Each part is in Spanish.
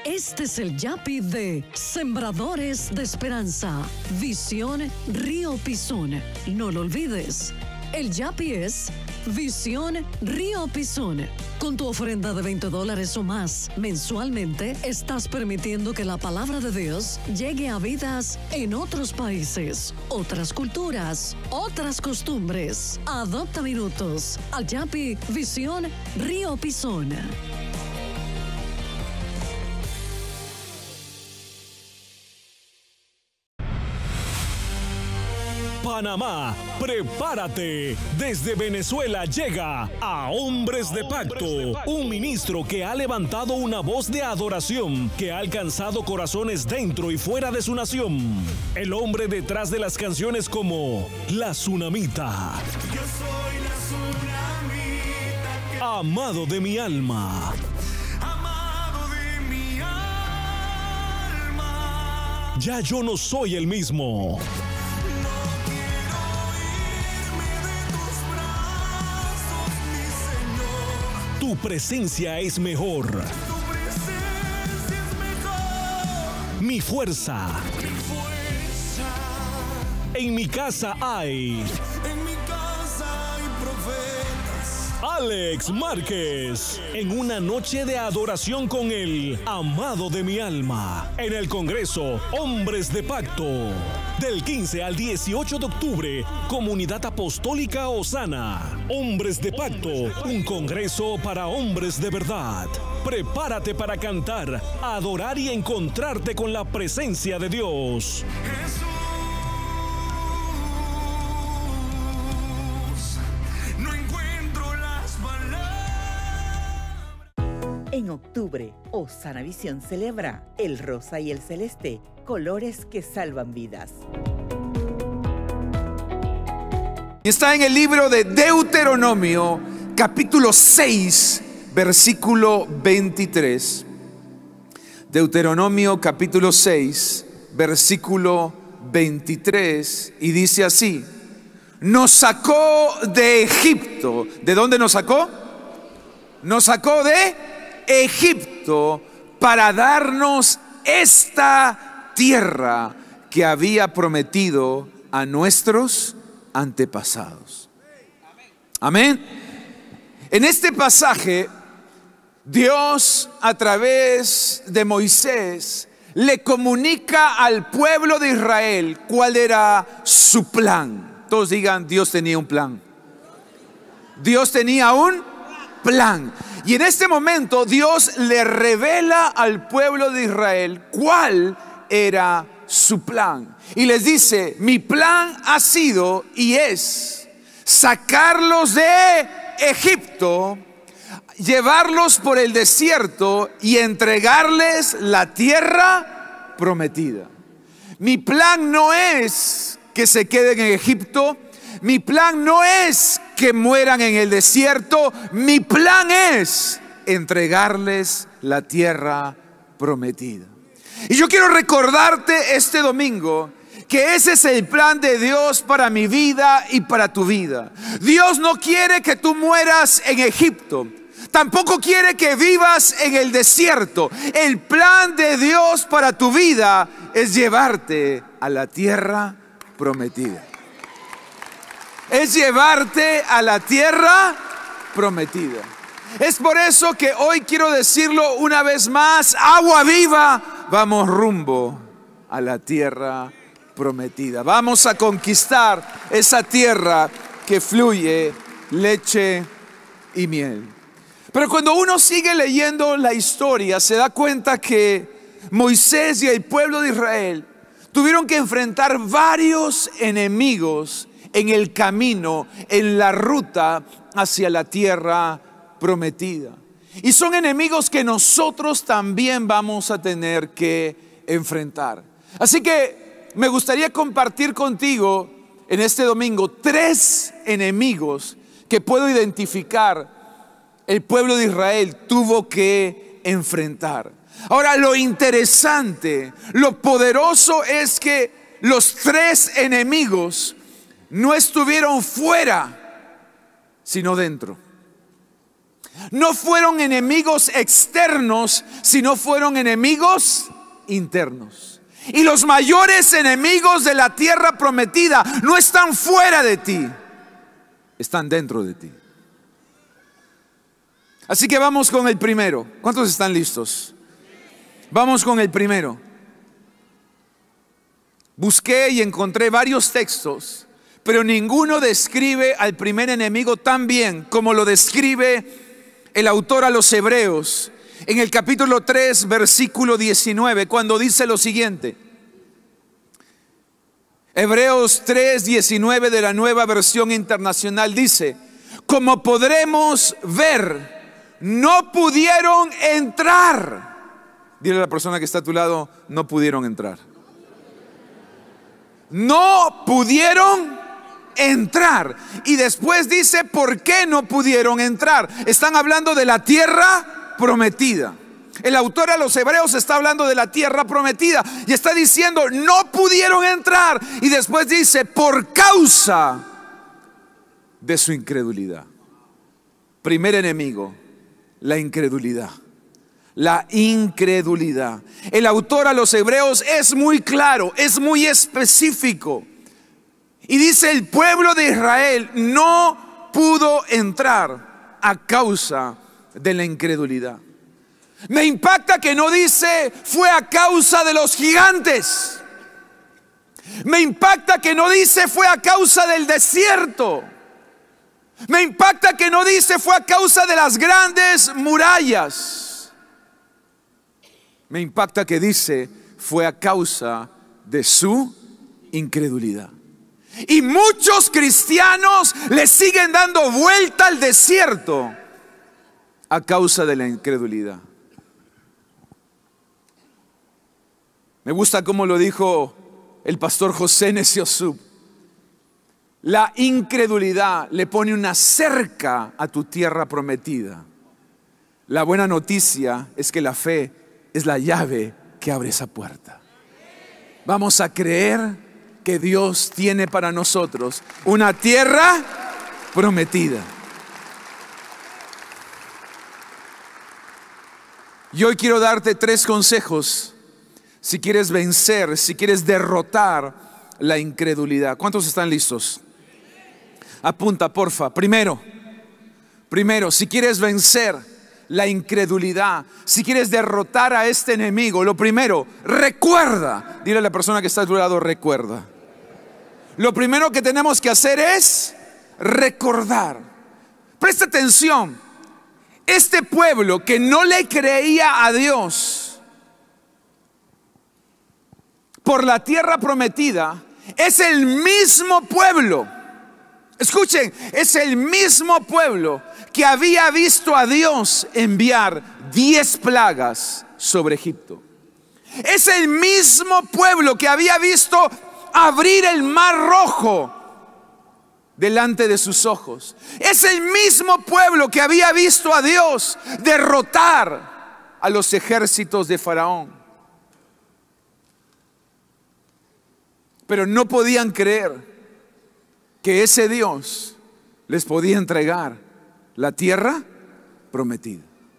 Este es el Yapi de Sembradores de Esperanza. Visión Río Pisón. No lo olvides. El Yapi es Visión Río Pisón. Con tu ofrenda de $20 o más mensualmente, estás permitiendo que la palabra de Dios llegue a vidas en otros países, otras culturas, otras costumbres. Adopta minutos al Yapi Visión Río Pisón. Panamá, prepárate. Desde Venezuela llega a Hombres de Pacto, un ministro que ha levantado una voz de adoración que ha alcanzado corazones dentro y fuera de su nación. El hombre detrás de las canciones como La Tsunamita, Yo soy la tsunamita, Amado de mi alma, amado de mi alma. Ya yo no soy el mismo. Tu presencia es mejor. Tu presencia es mejor. Mi fuerza. Mi fuerza. En mi casa hay En mi casa hay profetas. Alex Márquez. En una noche de adoración con el amado de mi alma. En el Congreso Hombres de Pacto. Del 15 al 18 de octubre, Comunidad Apostólica Osana. Hombres de Pacto, un congreso para hombres de verdad. Prepárate para cantar, adorar y encontrarte con la presencia de Dios. Jesús, no encuentro las palabras. En octubre, Osana Visión celebra el rosa y el celeste, colores que salvan vidas. Está en el libro de Deuteronomio, capítulo 6, versículo 23. Deuteronomio, capítulo 6, versículo 23. Y dice así: nos sacó de Egipto. ¿De dónde nos sacó? Nos sacó de Egipto para darnos esta tierra que había prometido a nuestros antepasados. Amén. En este pasaje, Dios a través de Moisés le comunica al pueblo de Israel cuál era su plan. Todos digan: Dios tenía un plan. Dios tenía un plan. Y en este momento Dios le revela al pueblo de Israel cuál era su plan. Y les dice: mi plan ha sido y es sacarlos de Egipto, llevarlos por el desierto y entregarles la tierra prometida. Mi plan no es que se queden en Egipto. Mi plan no es que mueran en el desierto. Mi plan es entregarles la tierra prometida. Y yo quiero recordarte este domingo que ese es el plan de Dios para mi vida y para tu vida. Dios no quiere que tú mueras en Egipto. Tampoco quiere que vivas en el desierto. El plan de Dios para tu vida es llevarte a la tierra prometida. Es llevarte a la tierra prometida. Es por eso que hoy quiero decirlo una vez más: agua viva. Vamos rumbo a la tierra prometida. Vamos a conquistar esa tierra que fluye leche y miel. Pero cuando uno sigue leyendo la historia, se da cuenta que Moisés y el pueblo de Israel tuvieron que enfrentar varios enemigos en el camino, en la ruta hacia la tierra prometida. Y son enemigos que nosotros también vamos a tener que enfrentar. Así que me gustaría compartir contigo en este domingo 3 enemigos que puedo identificar el pueblo de Israel tuvo que enfrentar. Ahora, lo interesante, lo poderoso es que los 3 enemigos no estuvieron fuera, sino dentro. No fueron enemigos externos, sino fueron enemigos internos. Y los mayores enemigos de la tierra prometida no están fuera de ti, están dentro de ti. Así que vamos con el primero. ¿Cuántos están listos? Vamos con el primero. Busqué y encontré varios textos, pero ninguno describe al primer enemigo tan bien como lo describe el autor a los Hebreos en el capítulo 3, versículo 19, cuando dice lo siguiente. Hebreos 3, 19 de la Nueva Versión Internacional dice: como podremos ver, no pudieron entrar. Dile a la persona que está a tu lado: no pudieron entrar. No pudieron entrar. Y después dice por qué no pudieron entrar. Están hablando de la tierra prometida. El autor a los Hebreos está hablando de la tierra prometida y está diciendo no pudieron entrar. Y después dice por causa de su incredulidad. Primer enemigo, la incredulidad. La incredulidad. El autor a los Hebreos es muy claro, es muy específico. Y dice: el pueblo de Israel no pudo entrar a causa de la incredulidad. Me impacta que no dice fue a causa de los gigantes. Me impacta que no dice fue a causa del desierto. Me impacta que no dice fue a causa de las grandes murallas. Me impacta que dice fue a causa de su incredulidad. Y muchos cristianos le siguen dando vuelta al desierto a causa de la incredulidad. Me gusta cómo lo dijo el pastor José Neciosub. La incredulidad le pone una cerca a tu tierra prometida. La buena noticia es que la fe es la llave que abre esa puerta. Vamos a creer que Dios tiene para nosotros una tierra prometida. Y hoy quiero darte 3 consejos si quieres vencer, si quieres derrotar la incredulidad. ¿Cuántos están listos? Apunta, porfa. Primero, si quieres vencer la incredulidad, si quieres derrotar a este enemigo, lo primero, recuerda. Dile a la persona que está a tu lado: recuerda. Lo primero que tenemos que hacer es recordar. Presta atención. Este pueblo que no le creía a Dios por la tierra prometida es el mismo pueblo. Escuchen, es el mismo pueblo que había visto a Dios enviar 10 plagas sobre Egipto. Es el mismo pueblo que había visto abrir el mar rojo delante de sus ojos. Es el mismo pueblo que había visto a Dios derrotar a los ejércitos de Faraón. Pero no podían creer que ese Dios les podía entregar la tierra prometida.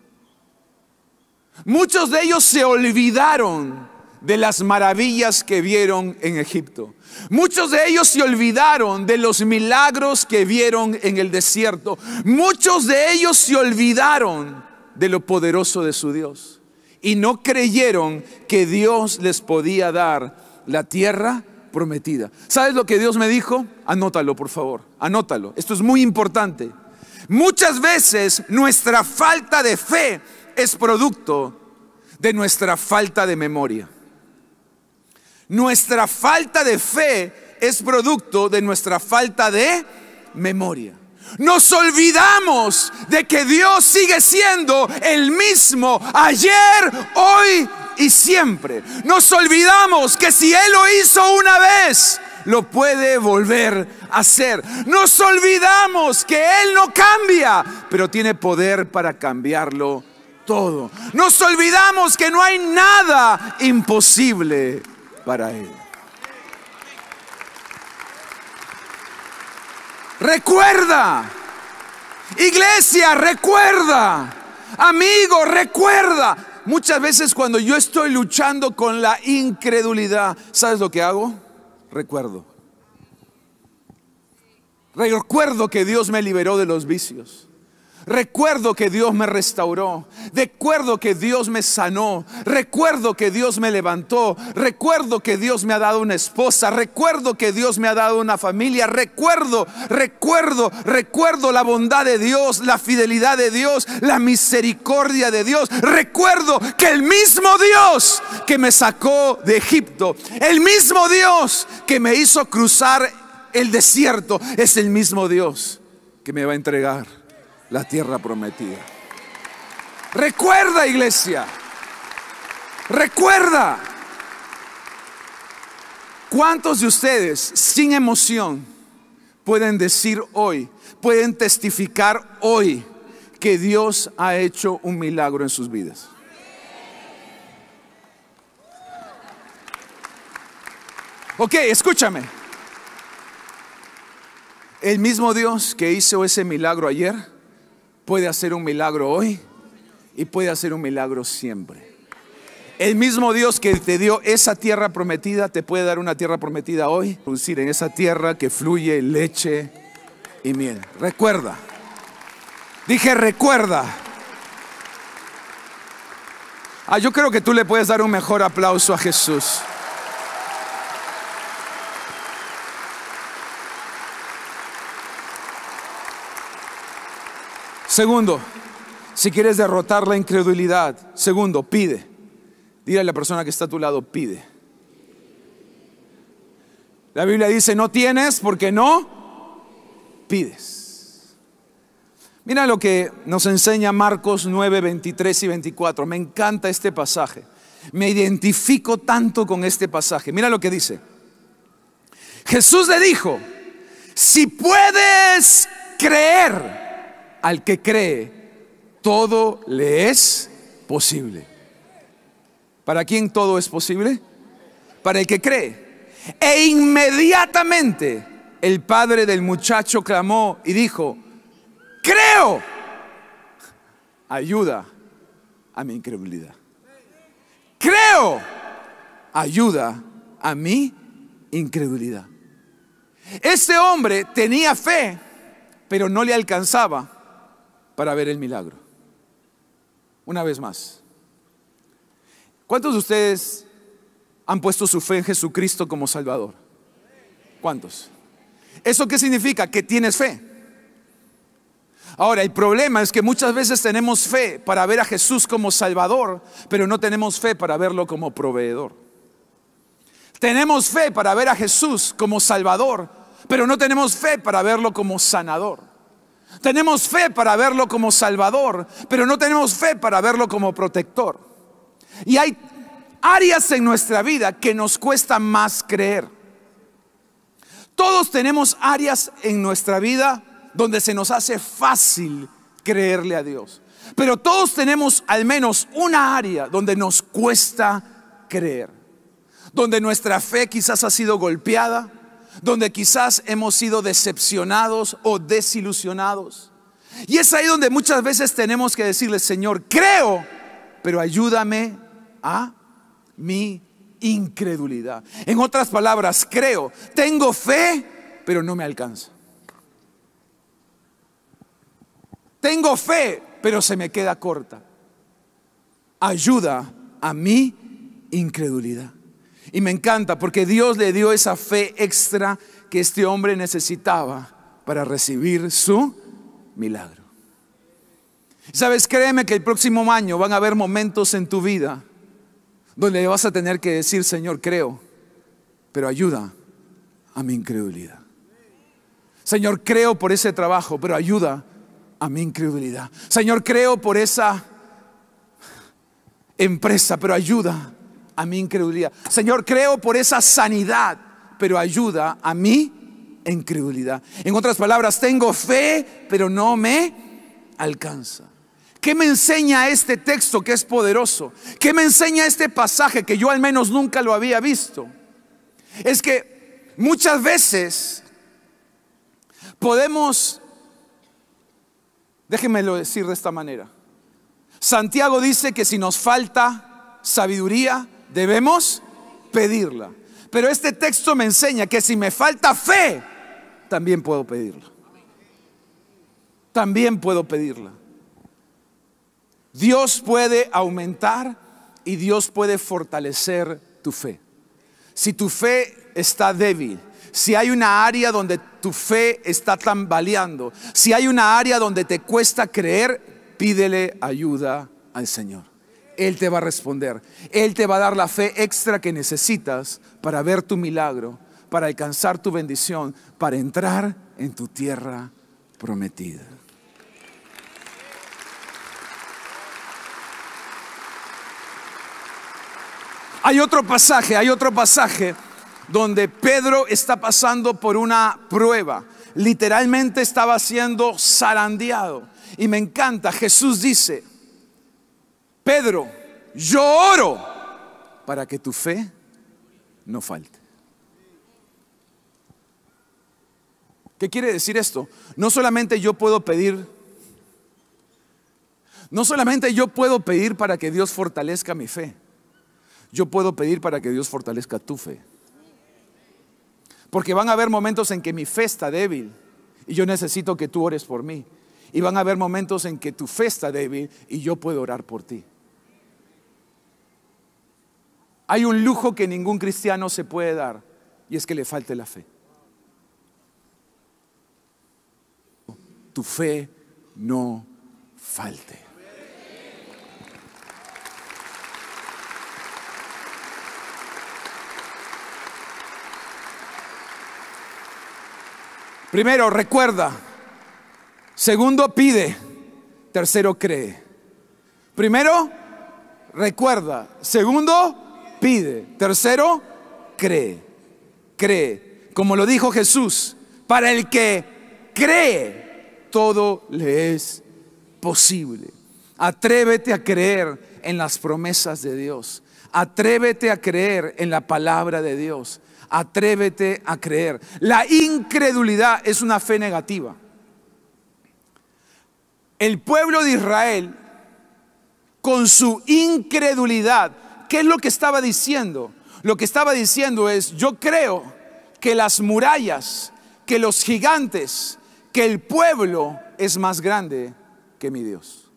Muchos de ellos se olvidaron de las maravillas que vieron en Egipto. Muchos de ellos se olvidaron de los milagros que vieron en el desierto. Muchos de ellos se olvidaron de lo poderoso de su Dios y no creyeron que Dios les podía dar la tierra prometida. ¿Sabes lo que Dios me dijo? Anótalo, por favor, anótalo. Esto es muy importante. Muchas veces nuestra falta de fe es producto de nuestra falta de memoria. Nuestra falta de fe es producto de nuestra falta de memoria. Nos olvidamos de que Dios sigue siendo el mismo ayer, hoy y siempre. Nos olvidamos que si Él lo hizo una vez, lo puede volver a hacer. Nos olvidamos que Él no cambia, pero tiene poder para cambiarlo todo. Nos olvidamos que no hay nada imposible para Él. Recuerda, Iglesia, recuerda. Amigo, recuerda. Muchas veces cuando yo estoy luchando con la incredulidad, ¿sabes lo que hago? Recuerdo que Dios me liberó de los vicios. Recuerdo que Dios me restauró. Recuerdo que Dios me sanó. Recuerdo que Dios me levantó. Recuerdo que Dios me ha dado una esposa. Recuerdo que Dios me ha dado una familia. Recuerdo la bondad de Dios, la fidelidad de Dios, la misericordia de Dios. Recuerdo que el mismo Dios que me sacó de Egipto, el mismo Dios que me hizo cruzar el desierto, es el mismo Dios que me va a entregar la tierra prometida. Recuerda, iglesia. Recuerda. ¿Cuántos de ustedes sin emoción pueden decir hoy, pueden testificar hoy que Dios ha hecho un milagro en sus vidas? Ok, escúchame. El mismo Dios que hizo ese milagro ayer puede hacer un milagro hoy y puede hacer un milagro siempre. El mismo Dios que te dio esa tierra prometida te puede dar una tierra prometida hoy, producir en esa tierra que fluye leche y miel. Recuerda. Dije recuerda. Yo creo que tú le puedes dar un mejor aplauso a Jesús. Segundo, si quieres derrotar la incredulidad, segundo, pide. Dile a la persona que está a tu lado, pide. La Biblia dice, no tienes porque no pides. Mira lo que nos enseña Marcos 9, 23 y 24. Me encanta este pasaje. Me identifico tanto con este pasaje. Mira lo que dice. Jesús le dijo, si puedes creer, al que cree, todo le es posible. ¿Para quién todo es posible? Para el que cree. E inmediatamente el padre del muchacho clamó y dijo, creo, ayuda a mi incredulidad. Creo, ayuda a mi incredulidad. Este hombre tenía fe, pero no le alcanzaba para ver el milagro. Una vez más, ¿cuántos de ustedes han puesto su fe en Jesucristo como Salvador? ¿Cuántos? ¿Eso qué significa? Que tienes fe. Ahora, el problema es que muchas veces tenemos fe para ver a Jesús como Salvador, pero no tenemos fe para verlo como proveedor. Tenemos fe para ver a Jesús como Salvador, pero no tenemos fe para verlo como sanador. Tenemos fe para verlo como Salvador, pero no tenemos fe para verlo como protector. Y hay áreas en nuestra vida que nos cuesta más creer. Todos tenemos áreas en nuestra vida donde se nos hace fácil creerle a Dios, pero todos tenemos al menos una área donde nos cuesta creer, donde nuestra fe quizás ha sido golpeada, donde quizás hemos sido decepcionados o desilusionados. Y es ahí donde muchas veces tenemos que decirle, Señor, creo, pero ayúdame a mi incredulidad. En otras palabras, creo, tengo fe, pero no me alcanza. Tengo fe, pero se me queda corta. Ayuda a mi incredulidad. Y me encanta porque Dios le dio esa fe extra que este hombre necesitaba para recibir su milagro. Sabes, créeme que el próximo año van a haber momentos en tu vida donde vas a tener que decir, Señor, creo, pero ayuda a mi incredulidad. Señor, creo por ese trabajo, pero ayuda a mi incredulidad. Señor, creo por esa empresa, pero ayuda a mi incredulidad. Señor, creo por esa sanidad, pero ayuda a mi incredulidad. En otras palabras, tengo fe, pero no me alcanza. ¿Qué me enseña este texto que es poderoso? ¿Qué me enseña este pasaje que yo al menos nunca lo había visto? Es que muchas veces podemos Déjenmelo decir de esta manera. Santiago dice que si nos falta sabiduría, debemos pedirla. Pero este texto me enseña que si me falta fe, también puedo pedirla. También puedo pedirla. Dios puede aumentar y Dios puede fortalecer tu fe. Si tu fe está débil, si hay una área donde tu fe está tambaleando, si hay una área donde te cuesta creer, pídele ayuda al Señor. Él te va a responder. Él te va a dar la fe extra que necesitas para ver tu milagro, para alcanzar tu bendición, para entrar en tu tierra prometida. Hay otro pasaje donde Pedro está pasando por una prueba. Literalmente estaba siendo zarandeado. Y me encanta, Jesús dice: Pedro, yo oro para que tu fe no falte. ¿Qué quiere decir esto? No solamente yo puedo pedir para que Dios fortalezca mi fe. Yo puedo pedir para que Dios fortalezca tu fe. Porque van a haber momentos en que mi fe está débil y yo necesito que tú ores por mí. Y van a haber momentos en que tu fe está débil y yo puedo orar por ti. Hay un lujo que ningún cristiano se puede dar, y es que le falte la fe. Tu fe no falte. Primero, recuerda. Segundo, pide. Tercero, cree. Primero, recuerda. Segundo, pide. Tercero, cree. Cree. Como lo dijo Jesús, para el que cree, todo le es posible. Atrévete a creer en las promesas de Dios. Atrévete a creer en la palabra de Dios. Atrévete a creer. La incredulidad es una fe negativa. El pueblo de Israel, con su incredulidad, ¿qué es lo que estaba diciendo? Lo que estaba diciendo es: yo creo que las murallas, que los gigantes, que el pueblo es más grande que mi Dios.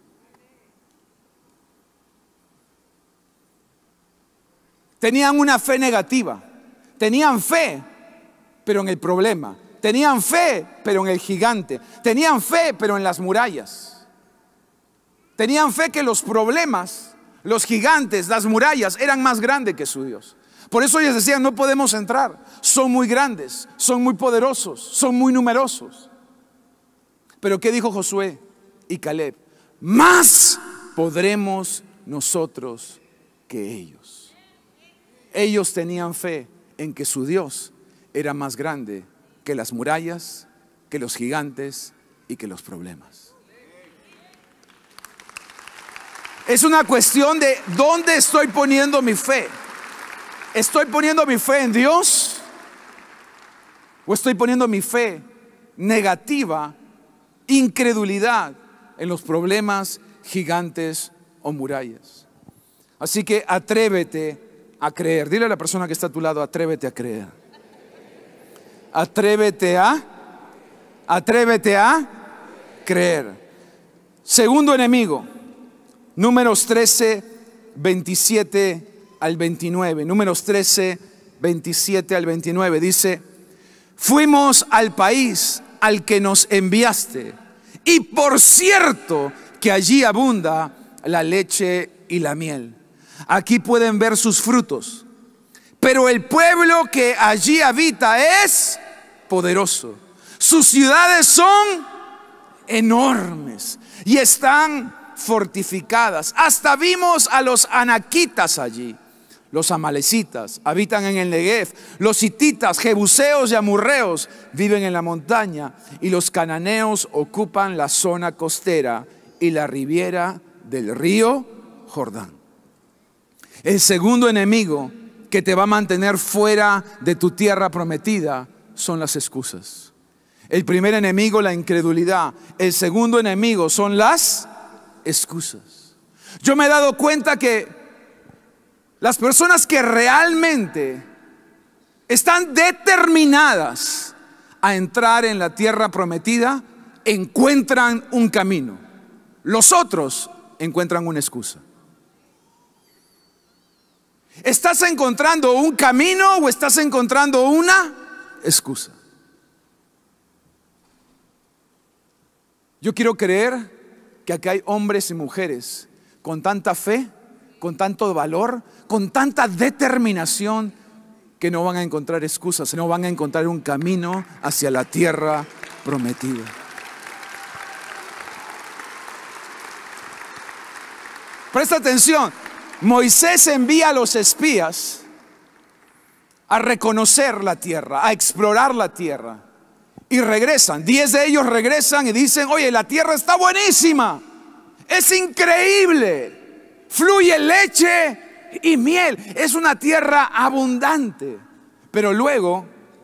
Tenían una fe negativa. Tenían fe, pero en el problema. Tenían fe, pero en el gigante. Tenían fe, pero en las murallas. Tenían fe que los problemas, los gigantes, las murallas eran más grandes que su Dios. Por eso ellos decían: no podemos entrar. Son muy grandes, son muy poderosos, son muy numerosos. Pero ¿qué dijo Josué y Caleb? Más podremos nosotros que ellos. Ellos tenían fe en que su Dios era más grande que las murallas, que los gigantes y que los problemas. Es una cuestión de dónde estoy poniendo mi fe. ¿Estoy poniendo mi fe en Dios? ¿O estoy poniendo mi fe negativa, incredulidad, en los problemas, gigantes o murallas? Así que atrévete a creer. Dile a la persona que está a tu lado: atrévete a creer. Atrévete a creer. Segundo enemigo, Números 13, 27 al 29. Números 13, 27 al 29 dice: fuimos al país al que nos enviaste, y por cierto que allí abunda la leche y la miel. Aquí pueden ver sus frutos. Pero el pueblo que allí habita es poderoso. Sus ciudades son enormes y están fortificadas. Hasta vimos a los anaquitas allí. Los amalecitas habitan en el Negev. Los hititas, jebuseos y amorreos viven en la montaña. Y los cananeos ocupan la zona costera y la ribera del río Jordán. El segundo enemigo que te va a mantener fuera de tu tierra prometida son las excusas. El primer enemigo, la incredulidad. El segundo enemigo son las excusas. Yo me he dado cuenta que las personas que realmente están determinadas a entrar en la tierra prometida encuentran un camino. Los otros encuentran una excusa. ¿Estás encontrando un camino o estás encontrando una excusa? Yo quiero creer que aquí hay hombres y mujeres con tanta fe, con tanto valor, con tanta determinación, que no van a encontrar excusas, no van a encontrar un camino hacia la tierra prometida. Presta atención, Moisés envía a los espías a reconocer la tierra, a explorar la tierra. Y regresan, 10 de ellos regresan y dicen: oye, la tierra está buenísima, es increíble, fluye leche y miel, es una tierra abundante. Pero luego,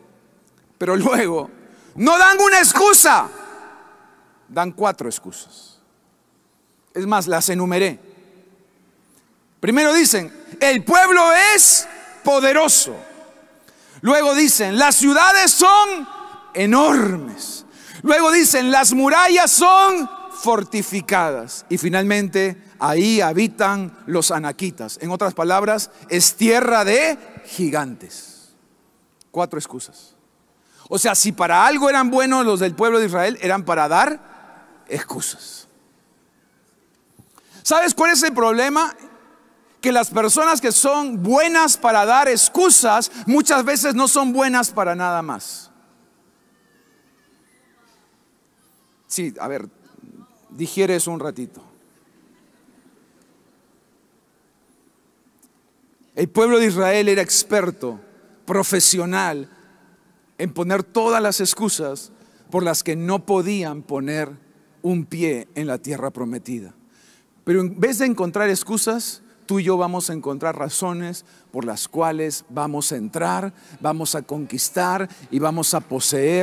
no dan una excusa, dan 4 excusas. Es más, las enumeré. Primero dicen: el pueblo es poderoso. Luego dicen: las ciudades son enormes. Luego dicen: las murallas son fortificadas. Y finalmente, ahí habitan los anaquitas. En otras palabras, es tierra de gigantes. 4 excusas. O sea, si para algo eran buenos los del pueblo de Israel, eran para dar excusas. ¿Sabes cuál es el problema? Que las personas que son buenas para dar excusas muchas veces no son buenas para nada más. Sí, a ver, digiere eso un ratito. El pueblo de Israel era experto, profesional en poner todas las excusas por las que no podían poner un pie en la tierra prometida. Pero en vez de encontrar excusas, tú y yo vamos a encontrar razones por las cuales vamos a entrar, vamos a conquistar y vamos a poseer